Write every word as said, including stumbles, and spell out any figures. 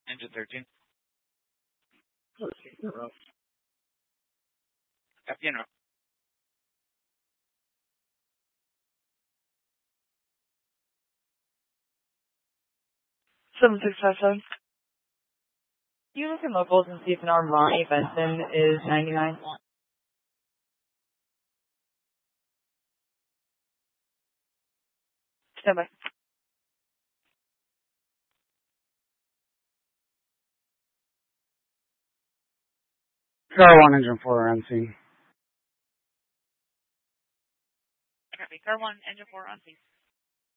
Engine thirteen. Okay, you're up. F P N. seven six five seven. Can you look in locals and see if an armed Ronnie Benson is ninety-nine? Stand by. Car one, engine four on scene. Copy. Car one, engine four on scene.